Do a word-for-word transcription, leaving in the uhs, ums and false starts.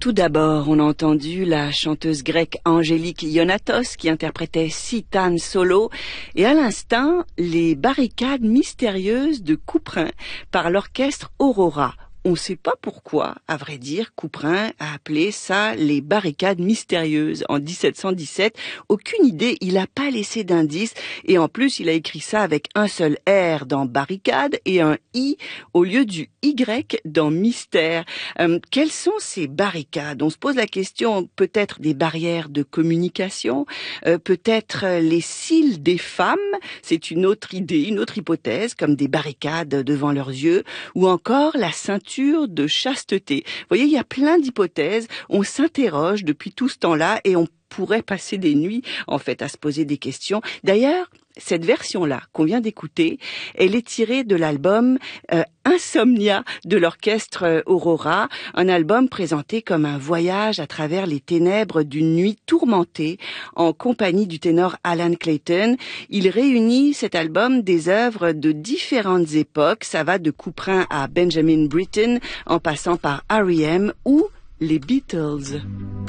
Tout d'abord, on a entendu la chanteuse grecque Angélique Ionatos qui interprétait Sitan Solo et à l'instant, les barricades mystérieuses de Couperin par l'orchestre Aurora. On ne sait pas pourquoi, à vrai dire, Couperin a appelé ça les barricades mystérieuses en dix-sept cent dix-sept. Aucune idée, il n'a pas laissé d'indice et en plus il a écrit ça avec un seul R dans barricade et un I au lieu du Y dans mystère. Euh, quelles sont ces barricades? On se pose la question, peut-être des barrières de communication, euh, peut-être les cils des femmes, c'est une autre idée, une autre hypothèse, comme des barricades devant leurs yeux, ou encore la ceinture de chasteté. Vous voyez, il y a plein d'hypothèses. On s'interroge depuis tout ce temps-là et on pourrait passer des nuits, en fait, à se poser des questions. D'ailleurs, cette version-là qu'on vient d'écouter, elle est tirée de l'album euh, Insomnia de l'orchestre Aurora, un album présenté comme un voyage à travers les ténèbres d'une nuit tourmentée en compagnie du ténor Alan Clayton. Il réunit cet album des œuvres de différentes époques. Ça va de Couperin à Benjamin Britten en passant par R E M ou les Beatles.